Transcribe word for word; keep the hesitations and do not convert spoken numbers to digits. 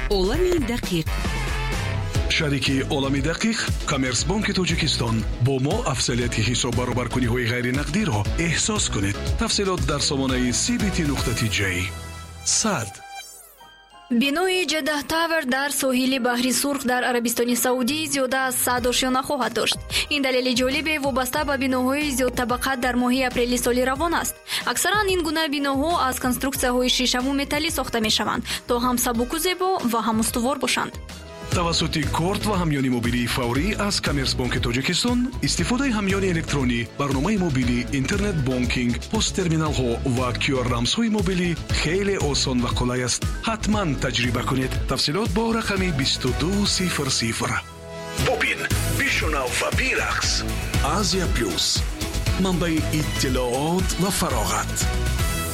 عالم دقیق. شریکی عالم دقیق کامرس بانک تاجیکستان با ما افضلیت حساب برابرکنی های غیر نقدی را احساس کنید. تفصیلات در سامانه سی بی تی نقطه تی جی. صد бинои ҷаддаҳ тавr дар соҳили баҳри сурх дар арабистони саудӣ зиёда аз сад ошёна хоҳад дошт. ин далели ҷолибе вобаста ба биноҳои зиёдтабақат дар моҳи апрели соли равон аст. аксаран ин гуна биноҳо аз конструксияҳои шишаву металлӣ сохта мешаванд то ҳам сабуку зебо ва ҳам устувор бошанд. тавассути корт ва ҳамёни мобилии фаврӣ аз Коммерс банки Тоҷикистон истифодаи ҳамёни электронӣ, барномаи мобилӣ, интернет бонкинг, посттерминалҳо ва кю ар рамзҳои мобилӣ хеле осон ва қулай аст. ҳатман таҷриба кунед. тафсилот бо рақами бисту ду сифр сифр. бубин бишунав ва бирақс. Азия плюс, манбаи иттилоот ва фароғат.